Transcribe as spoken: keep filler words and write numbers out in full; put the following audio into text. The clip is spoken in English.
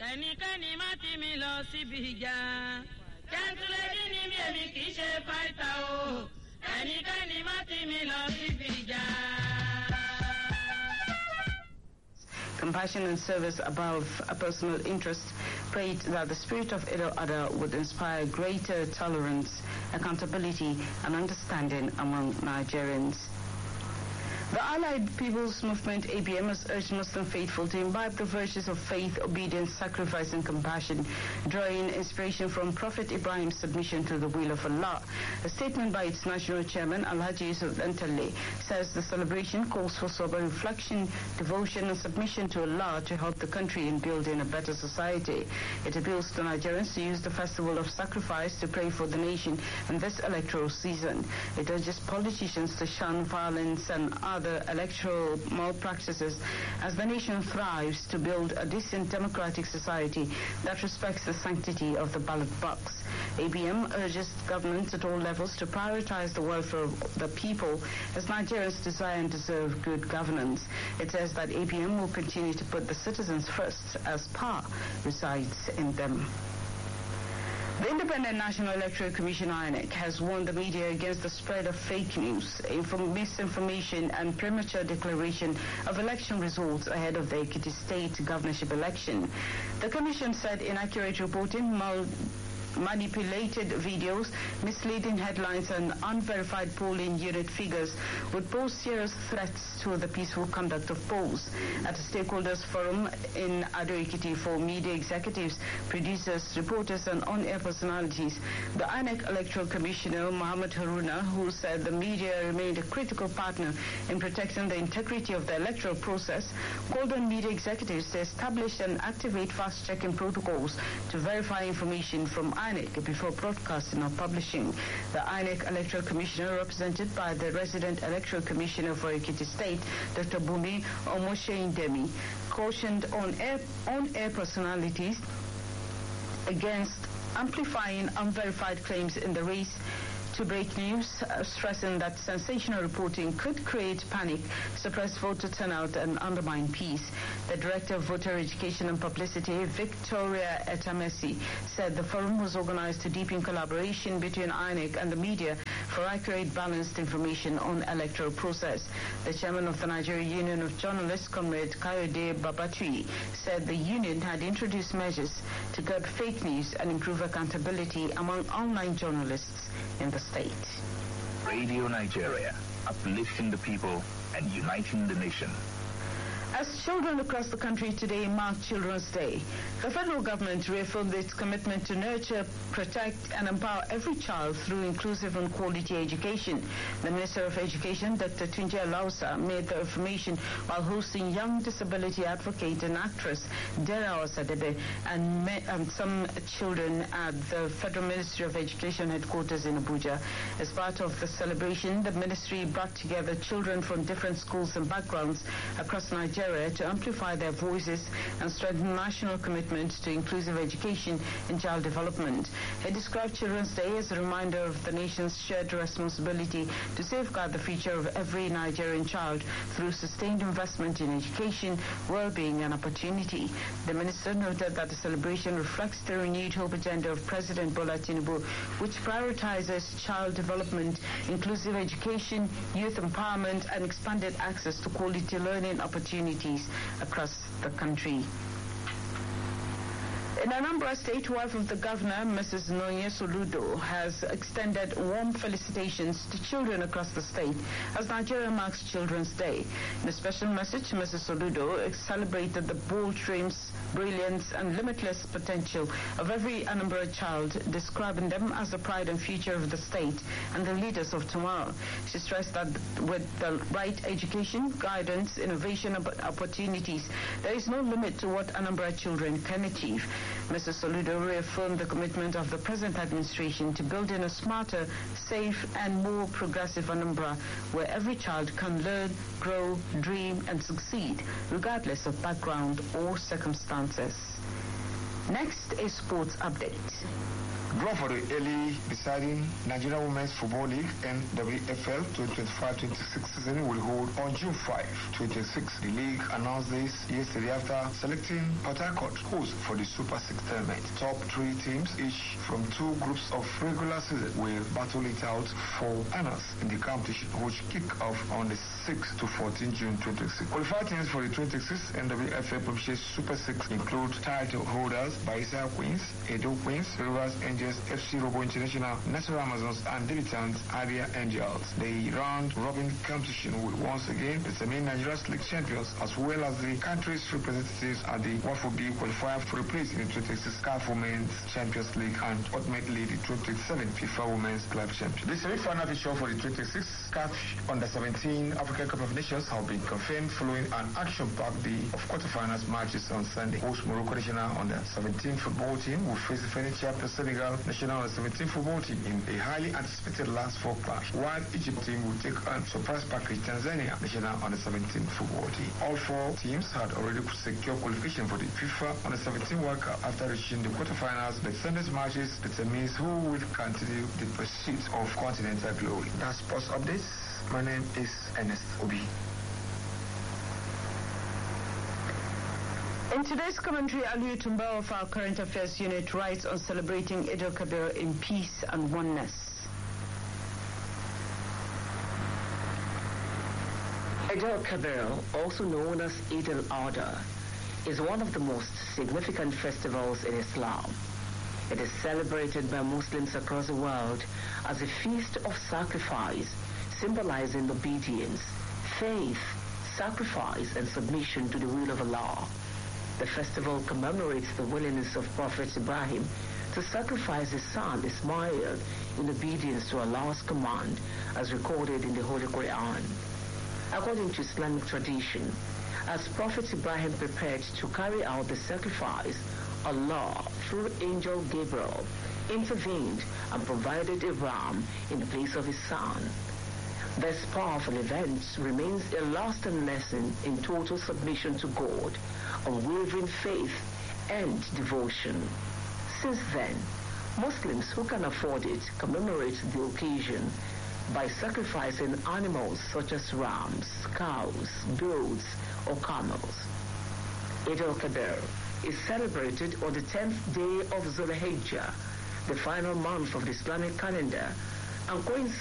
ẹnikẹ́ni má tì mí lọ síbi ìjà jẹ́ntúlẹ́dì ni mi èmi kì í ṣe fáìtà o ẹnikẹ́ni má tì mí lọ síbi ìjà. Compassion and service above a personal interest, prayed that the spirit of Eid al-Adha would inspire greater tolerance, accountability, and understanding among Nigerians. The Allied People's Movement, A B M, has urged Muslim faithful to imbibe the virtues of faith, obedience, sacrifice, and compassion, drawing inspiration from Prophet Ibrahim's submission to the will of Allah. A statement by its national chairman, Alhaji Yusuf Ntale, says the celebration calls for sober reflection, devotion, and submission to Allah to help the country in building a better society. It appeals to Nigerians to use the festival of sacrifice to pray for the nation in this electoral season. It urges politicians to shun violence and other the electoral malpractices as the nation thrives to build a decent democratic society that respects the sanctity of the ballot box. A B M urges governments at all levels to prioritize the welfare of the people as Nigerians desire and deserve good governance. It says that A B M will continue to put the citizens first as power resides in them. The Independent National Electoral Commission, I N E C, has warned the media against the spread of fake news, misinformation, and premature declaration of election results ahead of the Ekiti State governorship election. The Commission said inaccurate reporting, mal- manipulated videos, misleading headlines, and unverified polling unit figures would pose serious threats to the peaceful conduct of polls. At a stakeholders forum in Ado-Ekiti for media executives, producers, reporters, and on-air personalities, the I N E C Electoral Commissioner Mohammed Haruna, who said the media remained a critical partner in protecting the integrity of the electoral process, called on media executives to establish and activate fast-checking protocols to verify information from I N E C before broadcasting or publishing. The I N E C Electoral Commissioner, represented by the resident Electoral Commissioner for Ekiti State, Doctor Bumi Omosheindemi, cautioned on-air, on-air personalities against amplifying unverified claims in the race to break news, uh, stressing that sensational reporting could create panic, suppress voter turnout, and undermine peace. The Director of Voter Education and Publicity, Victoria Etamesi, said the forum was organized to deepen collaboration between I N E C and the media for accurate, balanced information on electoral process. The chairman of the Nigerian Union of Journalists, Comrade Kayode Babatui, said the union had introduced measures to curb fake news and improve accountability among online journalists in the state. Radio Nigeria, uplifting the people and uniting the nation. As children across the country today mark Children's Day, the federal government reaffirmed its commitment to nurture, protect, and empower every child through inclusive and quality education. The Minister of Education, Doctor Tunji Alausa, made the affirmation while hosting young disability advocate and actress Dera Osadebe and, me- and some children at the Federal Ministry of Education headquarters in Abuja. As part of the celebration, the ministry brought together children from different schools and backgrounds across Nigeria to amplify their voices and strengthen national commitment to inclusive education and child development. He described Children's Day as a reminder of the nation's shared responsibility to safeguard the future of every Nigerian child through sustained investment in education, well-being, and opportunity. The minister noted that the celebration reflects the renewed hope agenda of President Bola Tinubu, which prioritizes child development, inclusive education, youth empowerment, and expanded access to quality learning opportunities across the country. In Anambra State, wife of the governor, Missus Nonye Soludo, has extended warm felicitations to children across the state as Nigeria marks Children's Day. In a special message, Missus Soludo celebrated the bold dreams, brilliance, and limitless potential of every Anambra child, describing them as the pride and future of the state and the leaders of tomorrow. She stressed that with the right education, guidance, innovation, and opportunities, there is no limit to what Anambra children can achieve. Missus Soludo reaffirmed the commitment of the present administration to building a smarter, safe, and more progressive Anambra, where every child can learn, grow, dream, and succeed, regardless of background or circumstances. Next is sports update. Draw for the early deciding Nigeria Women's Football League N W F L twenty twenty-five twenty-six season will hold on June fifth, twenty twenty-six. The league announced this yesterday after selecting Port Harcourt host for the Super six tournament. Top three teams, each from two groups of regular season, will battle it out for honors in the competition, which kick off on the sixth to fourteenth June twenty twenty-six. Qualified teams for the twenty twenty-six N W F L Publishers Super six include title holders Baisa Queens, Edo Queens, Rivers Angels, F C Robo International, Natural Amazons, and debutants Adia Angels. The round-robin competition will once again determine Nigeria's league champions as well as the country's representatives at the WAFO B qualifier for a place in the twenty twenty-six C A F Women's Champions League and ultimately the twenty twenty-seven FIFA Women's Club Champions. The semi-final fixture for the twenty twenty-six C A F Under seventeen African Cup of Nations have been confirmed following an action-packed day of quarterfinals matches on Sunday. Host Morocco National Under seventeen football team will face the defending champion Senegal National Under seventeen football team in a highly anticipated last four clash, while Egypt team will take on surprise package Tanzania National Under seventeen football team. All four teams had already secured qualification for the FIFA Under seventeen World Cup after reaching the quarterfinals. The Sunday's matches determines who will continue the pursuit of continental glory. That's sports updates. My name is Ernest Obi. In today's commentary, Aliyu Tumba of our Current Affairs Unit writes on celebrating Eid al-Kabir in peace and oneness. Eid al-Kabir, also known as Eid al-Adha, is one of the most significant festivals in Islam. It is celebrated by Muslims across the world as a feast of sacrifice, symbolizing obedience, faith, sacrifice, and submission to the will of Allah. The festival commemorates the willingness of Prophet Ibrahim to sacrifice his son Ismail in obedience to Allah's command, as recorded in the Holy Quran. According to Islamic tradition, as Prophet Ibrahim prepared to carry out the sacrifice, Allah, through Angel Gabriel, intervened and provided a ram in place of his son. This powerful event remains a lasting lesson in total submission to God, unwavering faith, and devotion. Since then, Muslims who can afford it commemorate the occasion by sacrificing animals such as rams, cows, goats, or camels. Eid al-Kabir is celebrated on the tenth day of Zulhijjah, the final month of the Islamic calendar, and coincides